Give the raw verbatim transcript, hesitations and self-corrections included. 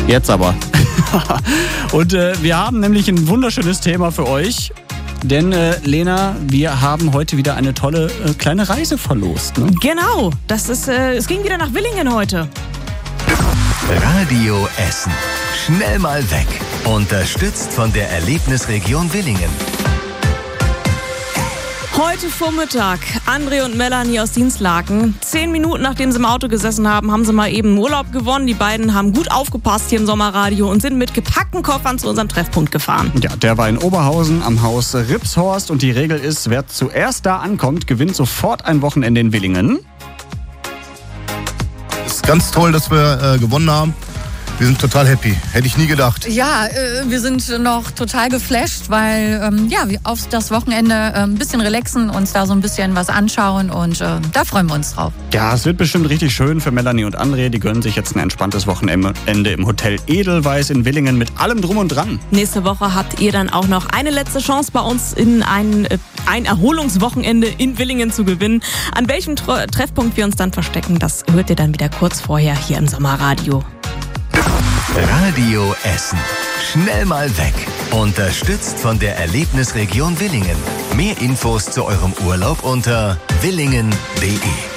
Jetzt aber. Und äh, wir haben nämlich ein wunderschönes Thema für euch. Denn, äh, Lena, wir haben heute wieder eine tolle äh, kleine Reise verlost. Ne? Genau, das ist, äh, es ging wieder nach Willingen heute. Radio Essen. Schnell mal weg. Unterstützt von der Erlebnisregion Willingen. Heute Vormittag, André und Melanie aus Dienstlaken. Zehn Minuten nachdem sie im Auto gesessen haben, haben sie mal eben Urlaub gewonnen. Die beiden haben gut aufgepasst hier im Sommerradio und sind mit gepackten Koffern zu unserem Treffpunkt gefahren. Ja, der war in Oberhausen am Haus Ripshorst und die Regel ist, wer zuerst da ankommt, gewinnt sofort ein Wochenende in Willingen. Es ist ganz toll, dass wir äh, gewonnen haben. Wir sind total happy. Hätte ich nie gedacht. Ja, äh, wir sind noch total geflasht, weil ähm, ja, wir auf das Wochenende äh, ein bisschen relaxen, uns da so ein bisschen was anschauen und äh, da freuen wir uns drauf. Ja, es wird bestimmt richtig schön für Melanie und André. Die gönnen sich jetzt ein entspanntes Wochenende im Hotel Edelweiss in Willingen mit allem drum und dran. Nächste Woche habt ihr dann auch noch eine letzte Chance bei uns in ein, äh, ein Erholungswochenende in Willingen zu gewinnen. An welchem Tre- Treffpunkt wir uns dann verstecken, das hört ihr dann wieder kurz vorher hier im Sommerradio. Radio Essen. Schnell mal weg. Unterstützt von der Erlebnisregion Willingen. Mehr Infos zu eurem Urlaub unter willingen punkt de.